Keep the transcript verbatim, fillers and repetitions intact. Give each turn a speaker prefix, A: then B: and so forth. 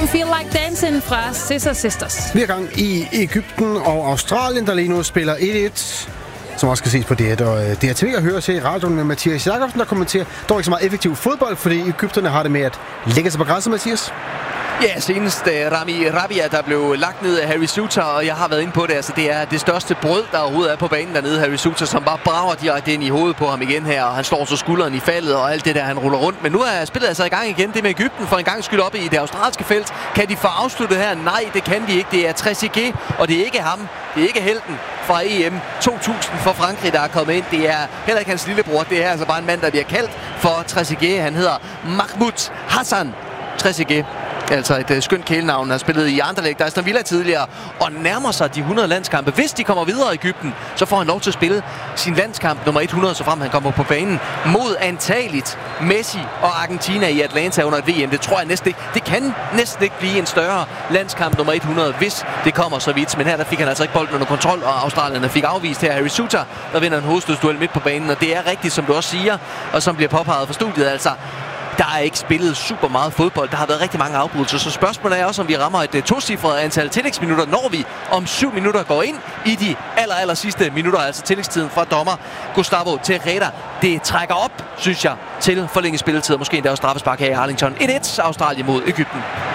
A: You Feel Like Dancing fra Scissor Sisters.
B: Vi er gang i Egypten og Australien, der lige nu spiller et et, som også skal ses på D et. Og D R T V at høre til i radioen med Mathias Jakobsen, der kommenterer dog ikke så meget effektiv fodbold, fordi egypterne har det med at lægge sig på græsset, Mathias.
C: Ja, senest uh, Rami Rabia, der blev lagt ned af Harry Souttar, og jeg har været inde på det. Altså, det er det største brød, der overhovedet er på banen dernede. Harry Souttar, som bare brager direkte ind i hovedet på ham igen her, og han slår så skulderen i faldet og alt det der, han ruller rundt. Men nu er spillet altså i gang igen. Det med Egypten for en gang skyld op i det australske felt. Kan de få afsluttet her? Nej, det kan de ikke. Det er Trezeguet, og det er ikke ham. Det er ikke helten fra E M to tusind for Frankrig, der er kommet ind. Det er heller ikke hans lillebror. Det er altså bare en mand, der bliver kaldt for Trezeguet. Han hedder Mahmoud Hassan Trezeguet. Altså et uh, skønt kælenavn, har spillet i Anderlecht, Aston Villa tidligere, og nærmer sig de hundrede landskampe. Hvis de kommer videre i Egypten, så får han lov til at spille sin landskamp nummer hundrede, så frem han kommer på banen mod antageligt Messi og Argentina i Atlanta under et V M. Det tror jeg næsten ikke. Det kan næsten ikke blive en større landskamp nummer hundrede, hvis det kommer så vidt. Men her der fik han altså ikke bolden under kontrol, og australierne fik afvist her Harry Souttar, der vinder en hovedstødsduel midt på banen. Og det er rigtigt, som du også siger, og som bliver påpeget fra studiet, altså. Der er ikke spillet super meget fodbold. Der har været rigtig mange afbrydelser. Så spørgsmålet er også, om vi rammer et tocifret antal tillægsminutter, når vi om syv minutter går ind i de aller, aller sidste minutter, altså tillægstiden fra dommer Gustavo Terrera. Det trækker op, synes jeg, til forlænget spilletid, og måske endda også straffespark her i Arlington. et et Australien mod Egypten.